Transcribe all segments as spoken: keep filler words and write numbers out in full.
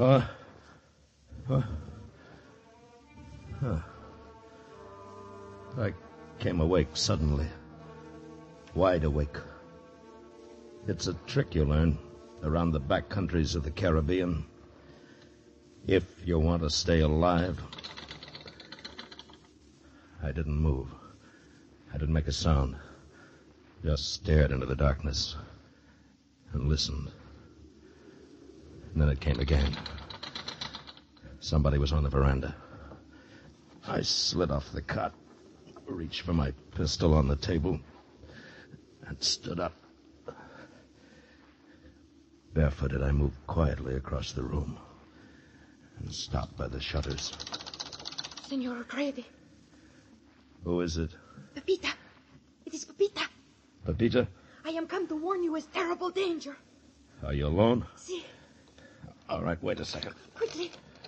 Huh? Huh? Huh. I came awake suddenly. Wide awake. It's a trick you learn around the back countries of the Caribbean. If you want to stay alive. I didn't move. I didn't make a sound. Just stared into the darkness and listened. And then it came again. Somebody was on the veranda. I slid off the cot, reached for my pistol on the table, and stood up. Barefooted, I moved quietly across the room and stopped by the shutters. Senor O'Grady. Who is it? Pepita. It is Pepita. Pepita? I am come to warn you of terrible danger. Are you alone? Si. All right, wait a second. Quickly.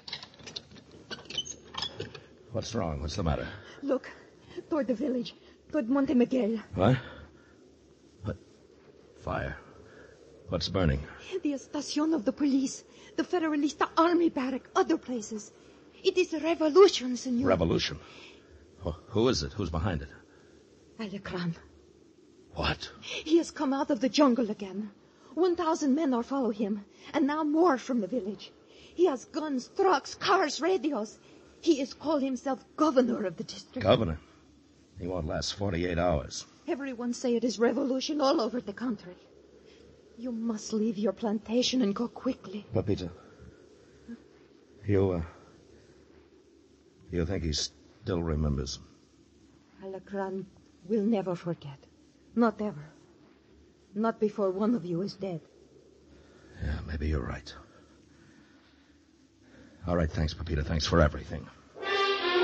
What's wrong? What's the matter? Look, toward the village, toward Monte Miguel. What? What? Fire. What's burning? The estacion of the police, the Federalista army barrack, other places. It is a revolution, senor. Revolution? Oh, who is it? Who's behind it? Alacran. What? He has come out of the jungle again. One thousand men are follow him, and now more from the village. He has guns, trucks, cars, radios. He is called himself governor of the district. Governor? He won't last forty-eight hours. Everyone say it is revolution all over the country. You must leave your plantation and go quickly. Pepita, you, uh, you think he still remembers? Alacran will never forget. Not ever. Not before one of you is dead. Yeah, maybe you're right. All right, thanks, Pepita. Thanks for everything.